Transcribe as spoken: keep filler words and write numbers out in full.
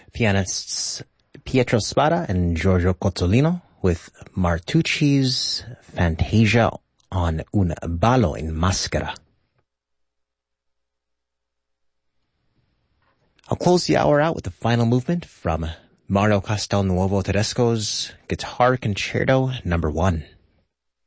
Pianists Pietro Spada and Giorgio Cozzolino with Martucci's Fantasia on Un ballo in maschera. I'll close the hour out with the final movement from Mario Castelnuovo Tedesco's Guitar Concerto Number One.